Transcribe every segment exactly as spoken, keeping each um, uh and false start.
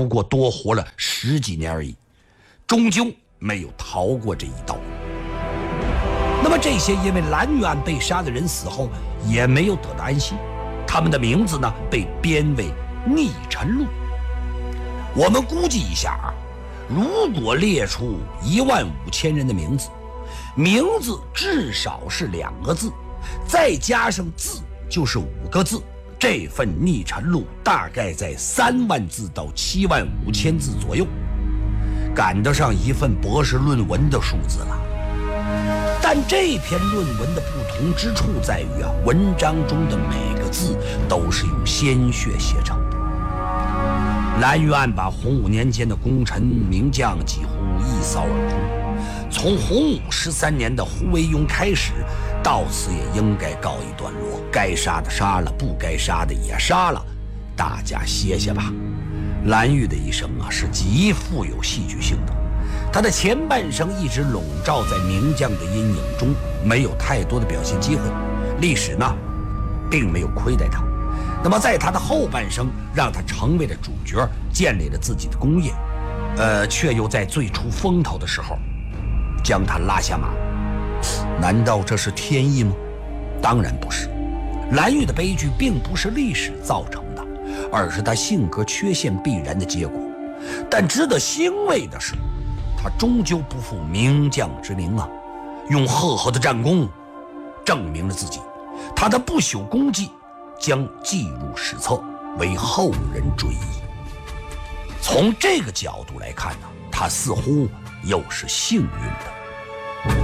不过多活了十几年而已，终究没有逃过这一刀。那么这些因为蓝玉案被杀的人死后也没有得到安息，他们的名字呢被编为逆臣录。我们估计一下啊，如果列出一万五千人的名字，名字至少是两个字，再加上字就是五个字，这份逆臣录大概在三万字到七万五千字左右，赶得上一份博士论文的数字了。但这篇论文的不同之处在于啊，文章中的每个字都是用鲜血写成的。蓝玉案把洪武年间的功臣名将几乎一扫而空，从洪武十三年的胡惟庸开始，到此也应该告一段落。该杀的杀了，不该杀的也杀了，大家歇歇吧。蓝玉的一生啊，是极富有戏剧性的。他的前半生一直笼罩在名将的阴影中，没有太多的表现机会，历史呢并没有亏待他。那么在他的后半生，让他成为了主角，建立了自己的功业，呃，却又在最出风头的时候将他拉下马。难道这是天意吗？当然不是。蓝玉的悲剧并不是历史造成的，而是他性格缺陷必然的结果。但值得欣慰的是，他终究不负名将之名啊，用赫赫的战功证明了自己。他的不朽功绩将记入史册，为后人追忆。从这个角度来看呢，他似乎又是幸运的。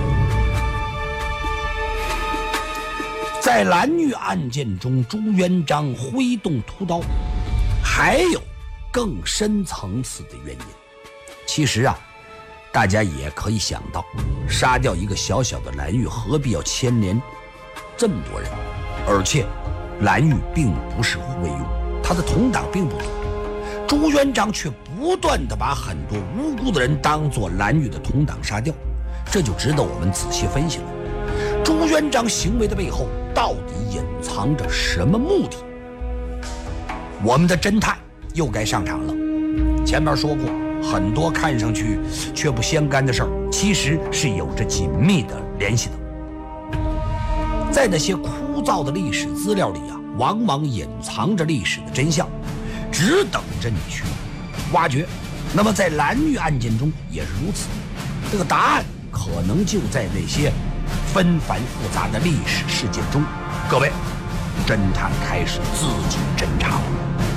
在蓝玉案件中，朱元璋挥动屠刀，还有更深层次的原因。其实啊，大家也可以想到，杀掉一个小小的蓝玉，何必要牵连这么多人？而且蓝玉并不是胡惟庸，他的同党并不多，朱元璋却不断地把很多无辜的人当作蓝玉的同党杀掉，这就值得我们仔细分析了。朱元璋行为的背后到底隐藏着什么目的？我们的侦探又该上场了。前面说过，很多看上去却不相干的事儿，其实是有着紧密的联系的。在那些枯燥的历史资料里啊，往往隐藏着历史的真相，只等着你去挖掘。那么在蓝玉案件中也是如此，这个答案可能就在那些纷繁复杂的历史事件中。各位，侦探开始自己侦查了。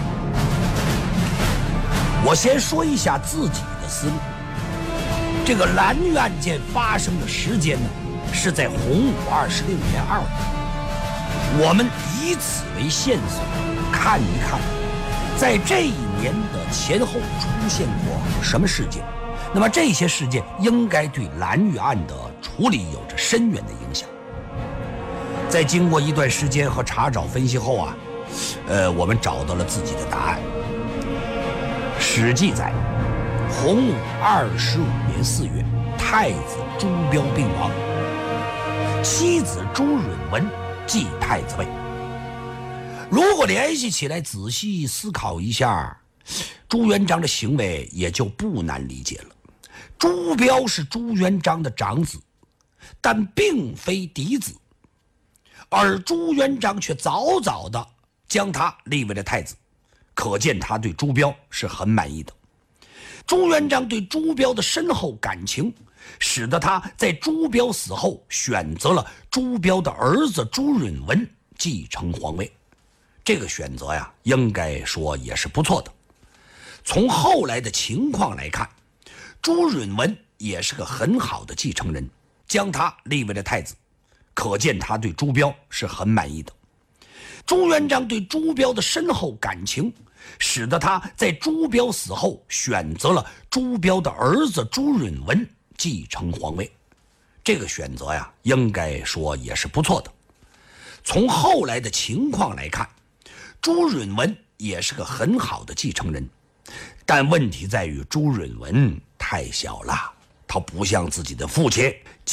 我先说一下自己的思路。这个蓝玉案件发生的时间呢，是在洪武二十六年二月。我们以此为线索，看一看，在这一年的前后出现过什么事件。那么这些事件应该对蓝玉案的处理有着深远的影响。在经过一段时间和查找分析后啊，呃，我们找到了自己的答案。史记载，洪武二十五年四月，太子朱标病亡，妻子朱允文继太子位。如果联系起来仔细思考一下，朱元璋的行为也就不难理解了。朱标是朱元璋的长子，但并非嫡子，而朱元璋却早早的将他立为了太子，可见他对朱标是很满意的。朱元璋对朱标的深厚感情，使得他在朱标死后选择了朱标的儿子朱允文继承皇位。这个选择呀，应该说也是不错的。从后来的情况来看，朱允文也是个很好的继承人，将他立为了太子，可见他对朱标是很满意的。朱元璋对朱标的深厚感情，使得他在朱标死后选择了朱标的儿子朱允文继承皇位。这个选择呀，应该说也是不错的。从后来的情况来看，朱允文也是个很好的继承人，但问题在于朱允文太小了，他不像自己的父亲